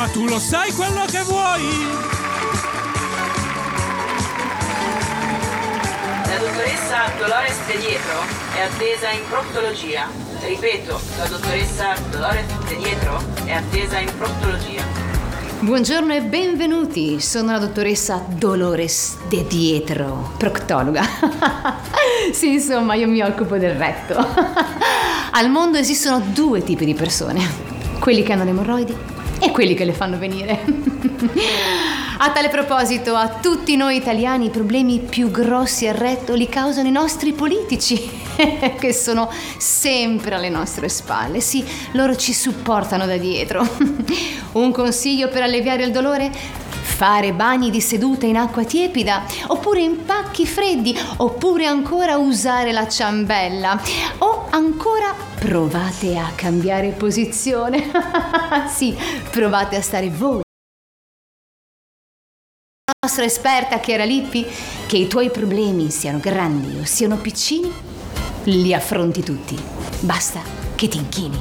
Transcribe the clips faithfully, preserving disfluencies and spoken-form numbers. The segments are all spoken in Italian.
Ma tu lo sai quello che vuoi? La dottoressa Dolores De Dietro è attesa in proctologia. Ripeto, la dottoressa Dolores De Dietro è attesa in proctologia. Buongiorno e benvenuti, sono la dottoressa Dolores De Dietro, proctologa. Sì, insomma, io mi occupo del retto. Al mondo esistono due tipi di persone, quelli che hanno le emorroidi e quelli che le fanno venire. A tale proposito, a tutti noi italiani i problemi più grossi al retto li causano i nostri politici, che sono sempre alle nostre spalle. Sì, loro ci supportano da dietro. Un consiglio per alleviare il dolore? Fare bagni di seduta in acqua tiepida, oppure in pacchi freddi, oppure ancora usare la ciambella, o ancora provate a cambiare posizione. Sì, provate a stare voi. La nostra esperta Chiara Lippi, che i tuoi problemi siano grandi o siano piccini, li affronti tutti. Basta che ti inchini.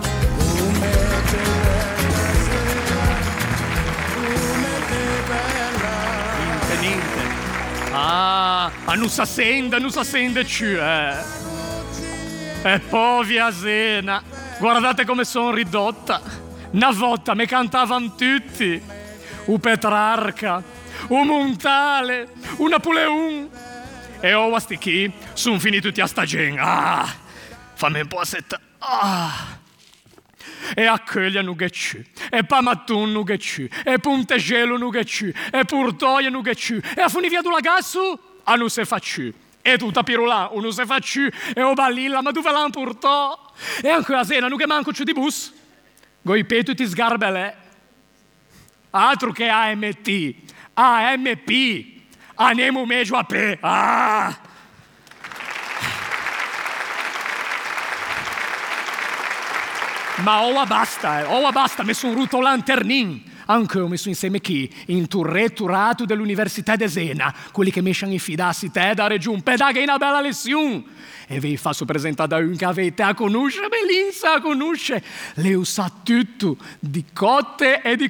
Niente, niente. Ah, a non sa sende, non sa sende più, eh. E poi via Zena, guardate come sono ridotta. Una volta mi cantavano tutti. U Petrarca, u Montale, u Napoleon. E ora sti chi sono finiti tutti a sta gente. Ah, fammi un po' a setta. Ah. E accoglia nu che c'è, e Pamattun nu che c'è, e Puntegelo nu che c'è, e Purtoia nu che c'è, e a Funivia du Lagassu a non se fa c'è. E tutta Pirulà, o non se fa c'è, e o Ballilla, ma dove l'han portò? E anche a Sena, nu che manco c'è di bus. Goi petu ti sgarbelè. Altro che A M T, A M P, anemo meglio a pe. Ah! Ma ora basta, eh. ora basta, mi sono rotto lanternin. Anche io mi sono insieme chi? In turreturato dell'Università di Zena, quelli che mi hanno infidarsi te da Regiun, pedaghi una bella lezione. E vi faccio presentare da un che avete a conoscere, Belinsa a conoscere. Lei sa tutto di cotte e di